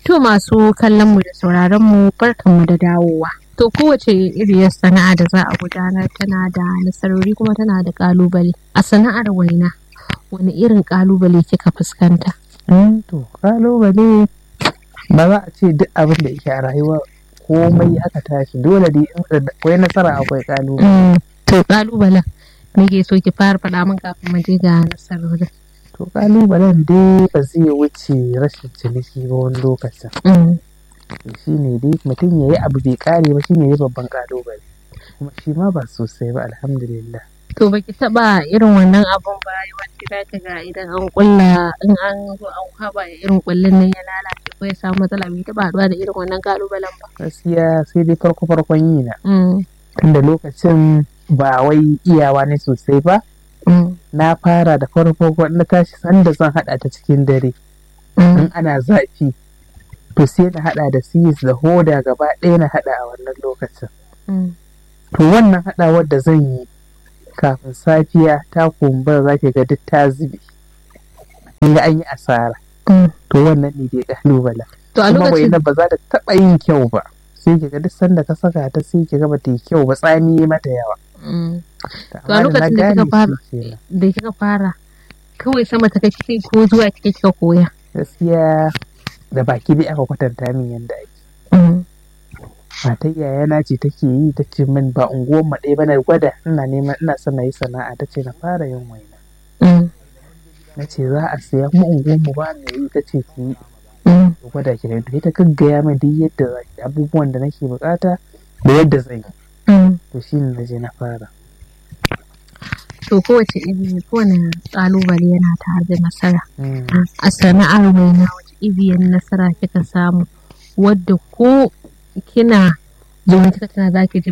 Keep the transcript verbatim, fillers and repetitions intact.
To masu kallon mu da sauraron mu barkan mu da dawowa. To kowace iriyar sana'a da za a gudanar tana da nasarori kuma tana da kalubale. A sana'ar waina wani irin kalubale kika fuskanta? Mm, to kalubale ba za a ce duk abin da yake a rayuwa komai aka tashi dole dai akwai nasara akwai kalubale. Mm, to kalubalen me ke so ki fara faɗa min kafin mu je ga nasarorin? To kalubalen dai ba zai wuce rashin ciniki ba wani lokacin. Mm. Shi ne dai mutum ya yi abu bai kare ba shi ne dai babban kalubale. Kuma shi ma ba sosai ba alhamdulillah. To baki taba irin wannan abun ba yawanci za ka ga idan an kulla in an zo an kwaba irin kullun nan ya lalace ko ya samu matsala bai taba haɗuwa da irin wannan kalubalen ba. Gaskiya sai dai farko farkon yi na. Mm. Tunda lokacin ba wai iyawa ne sosai ba. Mm. Na fara da farko na tashi sanda zan haɗa ta cikin dare. Mm. In ana zafi to sai na haɗa da siyis da hoda gaba ɗaya na haɗa a wannan lokacin. Mm. To wannan haɗawar da zan yi kafin safiya ta kumbura za ki ga duk ta zube. Inda an yi asara. Mm. To wannan ne dai kalubalen. To a Kuma lokacin wainar ba za ta taɓa yin kyau ba. Sai ki ga duk sanda ka saka ta sai ki ga ba ta yi kyau ba tsami ya mata yawa. Mm. To a Amma da na lokacin da kika gane fara shi kenan. da kika fara kawai sama ta kake ko zuwa kike kika koya. Gaskiya da baki dai aka kwatanta min yadda ake. Mm. Matar yayana ce take yi ta ce min ba unguwar mu ɗaya ba na gwada ina neman ina son na yi sana'a ta ce na fara yin waina. Mm. Na ce za a siya kuma unguwar mu ba mai yi ta ce ki yi. Mm. Ki gwada ki to ita gaggaya min duk yadda za ki abubuwan da nake bukata da yadda zan yi. Mm. To shi ne na je na fara. To kowace iri kowane kalubale yana tare da nasara. Mm. A sana'ar waina wace iriyar nasara kika samu wadda ko kina zuwa kika tana za ki ji